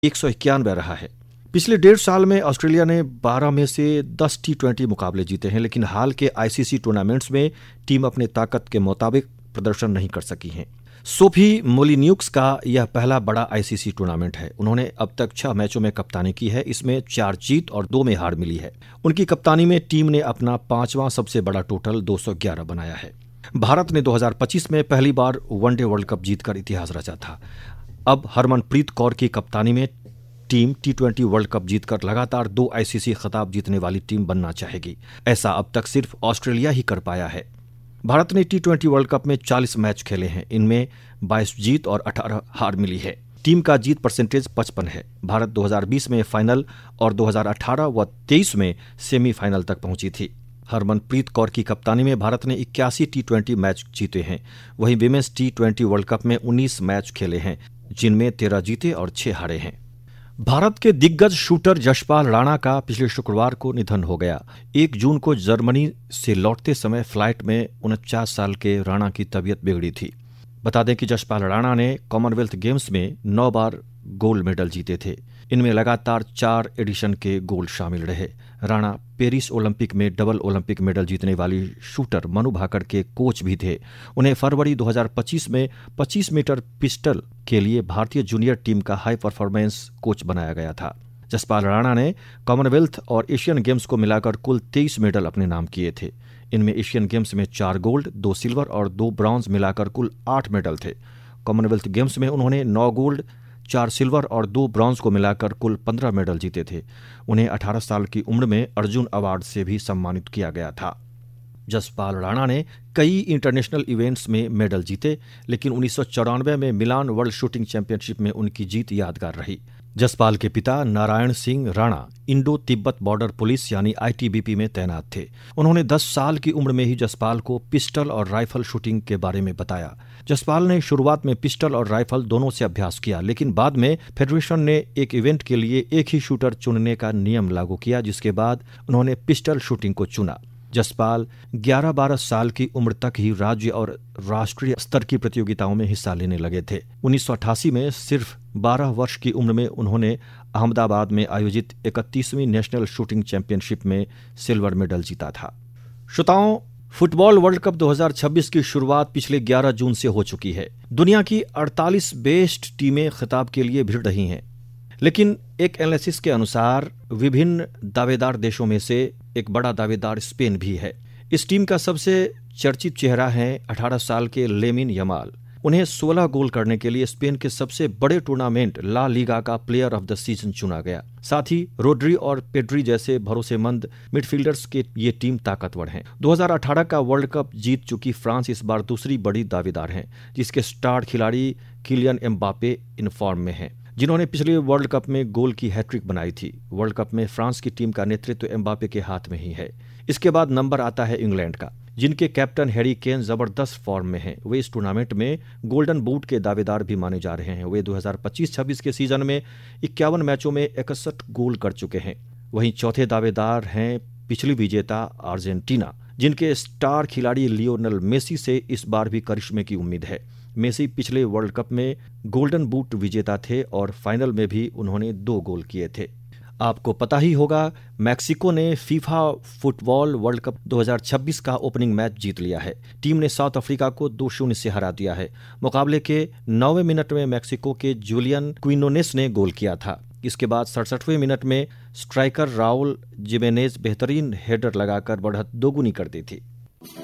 191 रहा है। पिछले 1.5 साल में ऑस्ट्रेलिया ने 12 में से 10 T20 मुकाबले जीते हैं, लेकिन हाल के आईसीसी टूर्नामेंट्स में टीम अपने ताकत के मुताबिक प्रदर्शन नहीं कर सकी है। सोफी मोलिन्यूक्स का यह पहला बड़ा आईसीसी टूर्नामेंट है। उन्होंने अब तक 6 मैचों में कप्तानी की है। इसमें 4 जीत और 2 में हार मिली है। उनकी कप्तानी में टीम ने अपना 5वां सबसे बड़ा टोटल 211 बनाया है। भारत ने 2025 में पहली बार वनडे वर्ल्ड कप जीतकर इतिहास रचा था। अब हरमनप्रीत कौर की कप्तानी में टीम T20 वर्ल्ड कप जीतकर लगातार 2 आईसीसी खिताब जीतने वाली टीम बनना चाहेगी। ऐसा अब तक सिर्फ ऑस्ट्रेलिया ही कर पाया है। भारत ने T20 वर्ल्ड कप में 40 मैच खेले हैं। इनमें 22 जीत और 18 हार मिली है। टीम का जीत परसेंटेज 55 है। भारत 2020 में फाइनल और 2018 व 23 में सेमीफाइनल तक पहुंची थी। हरमनप्रीत कौर की कप्तानी में भारत ने 81 T20 मैच जीते हैं। वहीं विमेंस T20 वर्ल्ड कप में 19 मैच खेले हैं, जिनमें 13 जीते और 6 हारे हैं। भारत के दिग्गज शूटर जसपाल राणा का पिछले शुक्रवार को निधन हो गया। 1 जून को जर्मनी से लौटते समय फ्लाइट में 49 साल के राणा की तबीयत बिगड़ी थी। बता दें कि जसपाल राणा ने कॉमनवेल्थ गेम्स में 9 बार गोल्ड मेडल जीते थे। इनमें लगातार 4 एडिशन के गोल्ड शामिल रहे। राणा पेरिस ओलंपिक में डबल ओलंपिक मेडल जीतने वाली शूटर मनु भाकर के कोच भी थे। उन्हें फरवरी 2025 में 25 मीटर पिस्टल के लिए भारतीय जूनियर टीम का हाई परफॉर्मेंस कोच बनाया गया था। जसपाल राणा ने कॉमनवेल्थ और एशियन गेम्स को मिलाकर कुल 23 मेडल अपने नाम किए थे। इनमें एशियन गेम्स में 4 गोल्ड, 2 सिल्वर और 2 ब्रॉन्ज मिलाकर कुल 8 मेडल थे। कॉमनवेल्थ गेम्स में उन्होंने 9 गोल्ड, 4 सिल्वर और 2 ब्रॉन्ज को मिलाकर कुल 15 मेडल जीते थे। उन्हें 18 साल की उम्र में अर्जुन अवार्ड से भी सम्मानित किया गया था। जसपाल राणा ने कई इंटरनेशनल इवेंट्स में मेडल जीते, लेकिन 1994 में मिलान वर्ल्ड शूटिंग चैंपियनशिप में उनकी जीत यादगार रही। जसपाल के पिता Narayan Singh Rana Indo Tibet border police यानी ITBP में तैनात थे। उन्होंने 10 साल की उम्र में ही जसपाल को पिस्टल और राइफल शूटिंग के बारे में बताया। जसपाल ने शुरुआत में पिस्टल और राइफल दोनों से अभ्यास किया, लेकिन बाद में फेडरेशन ने एक इवेंट के लिए एक ही शूटर चुनने का नियम लागू किया, जिसके बाद उन्होंने पिस्टल शूटिंग को चुना। जसपाल 11-12 साल की उम्र तक ही राज्य और राष्ट्रीय स्तर की प्रतियोगिताओं में हिस्सा लेने लगे थे। 1988 में सिर्फ 12 वर्ष की उम्र में उन्होंने अहमदाबाद में आयोजित 31वीं नेशनल शूटिंग चैंपियनशिप में सिल्वर मेडल जीता था। श्रोताओं, फुटबॉल वर्ल्ड कप 2026 की शुरुआत पिछले 11 जून से हो चुकी है। दुनिया की 48 बेस्ट टीमें खिताब के लिए भिड़ रही हैं, लेकिन एक एनालिसिस के अनुसार विभिन्न दावेदार देशों में से एक बड़ा दावेदार स्पेन भी है। इस टीम का सबसे चर्चित चेहरा है 18 साल के लेमिन यमाल। उन्हें 16 गोल करने के लिए स्पेन के सबसे बड़े टूर्नामेंट ला लीगा का प्लेयर ऑफ द सीजन चुना गया। साथ ही रोड्री और पेड्री जैसे भरोसेमंद मिडफील्डर्स के ये टीम ताकतवर हैं। 2018 का वर्ल्ड कप जीत चुकी फ्रांस इस बार दूसरी बड़ी दावेदार है, जिसके स्टार खिलाड़ी किलियन एम्बापे इन फॉर्म में हैं, जिन्होंने पिछले वर्ल्ड कप में गोल की हैट्रिक बनाई थी। वर्ल्ड कप में फ्रांस की टीम का नेतृत्व एम्बापे के हाथ में ही है। इसके बाद नंबर आता है इंग्लैंड का, जिनके कैप्टन हैरी केन जबरदस्त फॉर्म में हैं। वे इस टूर्नामेंट में गोल्डन बूट के दावेदार भी माने जा रहे हैं। वे 2025-26 के सीजन में 51 मैचों में 61 गोल कर चुके हैं। वहीं चौथे दावेदार हैं पिछली विजेता अर्जेंटीना, जिनके स्टार खिलाड़ी लियोनेल मेसी से इस बार भी करिश्मे की उम्मीद है। मेसी पिछले वर्ल्ड कप में गोल्डन बूट विजेता थे और फाइनल में भी उन्होंने 2 गोल किए थे। आपको पता ही होगा, मैक्सिको ने फीफा फुटबॉल वर्ल्ड कप 2026 का ओपनिंग मैच जीत लिया है। टीम ने साउथ अफ्रीका को 2-0 से हरा दिया है। मुकाबले के 9वें मिनट में मैक्सिको के जूलियन क्विनोनेस ने गोल किया था। इसके बाद 67वें मिनट में स्ट्राइकर राउल जिमेनेज बेहतरीन हेडर लगाकर बढ़त दोगुनी कर दी थी।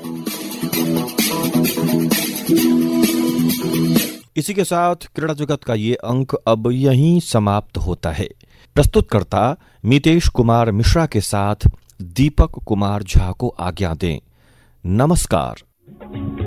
इसी के साथ क्रीड़ा जगत का ये अंक अब यहीं समाप्त होता है। प्रस्तुतकर्ता मितेश कुमार मिश्रा के साथ दीपक कुमार झा को आज्ञा दें। नमस्कार।